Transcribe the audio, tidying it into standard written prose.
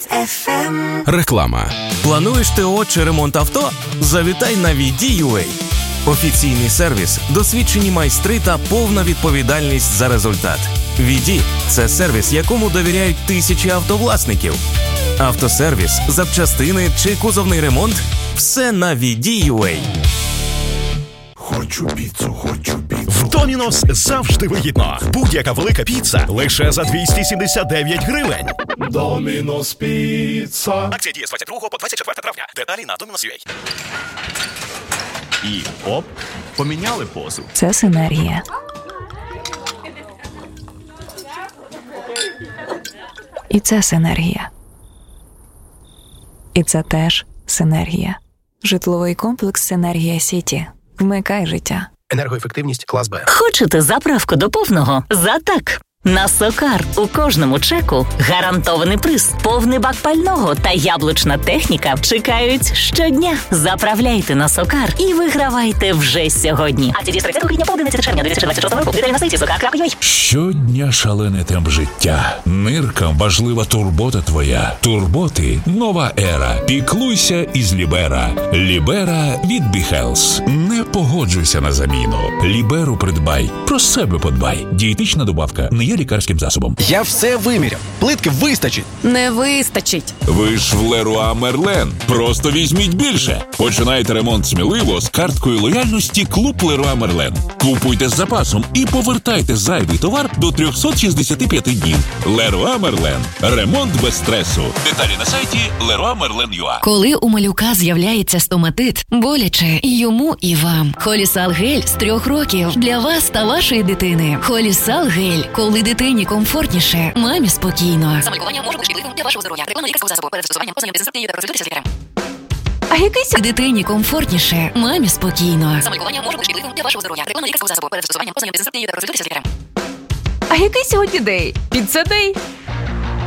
Реклама. Плануєш ТО чи ремонт авто? Завітай на VD.UA. Офіційний сервіс, досвідчені майстри та повна відповідальність за результат. VD – це сервіс, якому довіряють тисячі автовласників. Автосервіс, запчастини чи кузовний ремонт – все на VD.UA. Хочу піцу. В Домінос завжди вигідно. Будь-яка велика піца лише за 279 гривень. Домінос піца. Акція діє з 22 по 24 травня. Деталі на Домінос.UA. І оп, поміняли позу. Це синергія. І це синергія. І це теж синергія. Житловий комплекс «Синергія Сіті». Вмикай життя. Енергоефективність клас Б. Хочете заправку до повного? За так! На Сокар у кожному чеку гарантований приз, повний бак пального та яблучна техніка чекають щодня. Заправляйте на Сокар і вигравайте вже сьогодні. Акція з 30 квітня по 11 червня 2026 року. Деталі на сайті sokar.ua. Щодня шалений темп життя. Ниркам важлива турбота твоя. Турботи – нова ера. Піклуйся із Лібера. Лібера від BeHealth. Не погоджуйся на заміну. Ліберу придбай. Про себе подбай. Дієтична добавка не є лікарським засобом. Я все виміряв. Плитки вистачить. Не вистачить. Ви ж в Леруа Мерлен. Просто візьміть більше. Починайте ремонт сміливо з карткою лояльності Клуб Леруа Мерлен. Купуйте з запасом і повертайте зайвий товар до 365 днів. Леруа Мерлен. Ремонт без стресу. Деталі на сайті leroymerlen.ua. Коли у малюка з'являється стоматит, боляче і йому, і вам. Холісал гель з 3 років для вас та вашої дитини. Холісал гель. Коли дитині комфортніше, мамі спокійно. Самолікування може бути шкідливим для вашого здоров'я. Реклама лікарського засобу. Перед застосуванням ознайомтеся з статтею та консультуйтеся з лікарем. А якийсь дитині комфортніше, мамі спокійно. Самолікування може бути шкідливим для вашого здоров'я. Реклама лікарського засобу. Перед застосуванням ознайомтеся з статтею та консультуйтеся з лікарем. А який сьогодні день? Піца-день?